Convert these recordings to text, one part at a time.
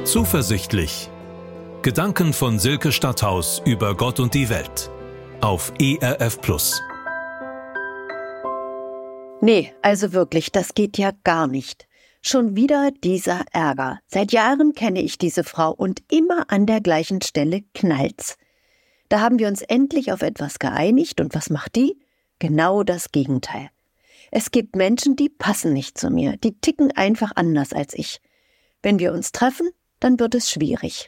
Zuversichtlich. Gedanken von Silke Stadthaus über Gott und die Welt. Auf ERF Plus. Nee, also wirklich, das geht ja gar nicht. Schon wieder dieser Ärger. Seit Jahren kenne ich diese Frau und immer an der gleichen Stelle knallt's. Da haben wir uns endlich auf etwas geeinigt und was macht die? Genau das Gegenteil. Es gibt Menschen, die passen nicht zu mir, die ticken einfach anders als ich. Wenn wir uns treffen, dann wird es schwierig.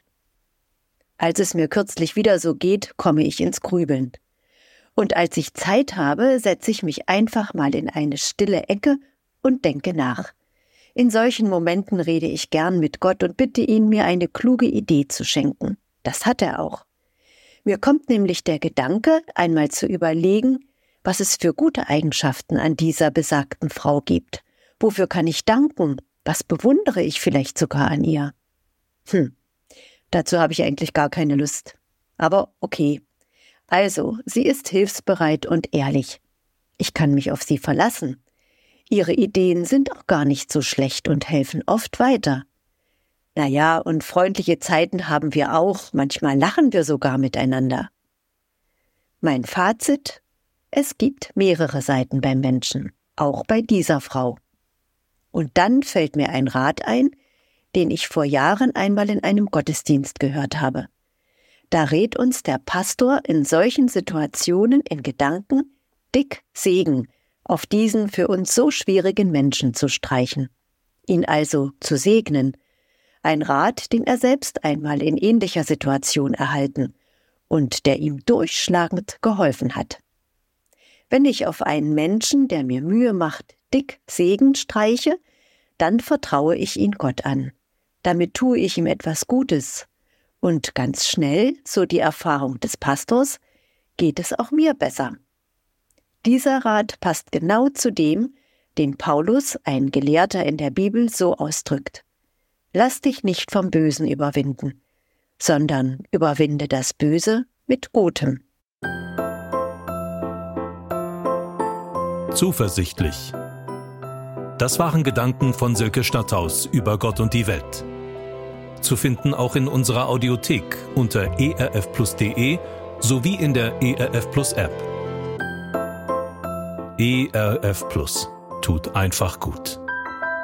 Als es mir kürzlich wieder so geht, komme ich ins Grübeln. Und als ich Zeit habe, setze ich mich einfach mal in eine stille Ecke und denke nach. In solchen Momenten rede ich gern mit Gott und bitte ihn, mir eine kluge Idee zu schenken. Das hat er auch. Mir kommt nämlich der Gedanke, einmal zu überlegen, was es für gute Eigenschaften an dieser besagten Frau gibt. Wofür kann ich danken? Was bewundere ich vielleicht sogar an ihr? Dazu habe ich eigentlich gar keine Lust. Aber okay. Also, sie ist hilfsbereit und ehrlich. Ich kann mich auf sie verlassen. Ihre Ideen sind auch gar nicht so schlecht und helfen oft weiter. Naja, und freundliche Zeiten haben wir auch, manchmal lachen wir sogar miteinander. Mein Fazit: Es gibt mehrere Seiten beim Menschen, auch bei dieser Frau. Und dann fällt mir ein Rat ein, den ich vor Jahren einmal in einem Gottesdienst gehört habe. Da rät uns der Pastor in solchen Situationen in Gedanken, dick Segen auf diesen für uns so schwierigen Menschen zu streichen, ihn also zu segnen. Ein Rat, den er selbst einmal in ähnlicher Situation erhalten und der ihm durchschlagend geholfen hat. Wenn ich auf einen Menschen, der mir Mühe macht, dick Segen streiche, dann vertraue ich ihn Gott an. Damit tue ich ihm etwas Gutes. Und ganz schnell, so die Erfahrung des Pastors, geht es auch mir besser. Dieser Rat passt genau zu dem, den Paulus, ein Gelehrter in der Bibel, so ausdrückt. Lass dich nicht vom Bösen überwinden, sondern überwinde das Böse mit Gutem. Zuversichtlich. Das waren Gedanken von Silke Stadthaus über Gott und die Welt. Zu finden auch in unserer Audiothek unter erfplus.de sowie in der ERF Plus App. ERF Plus tut einfach gut.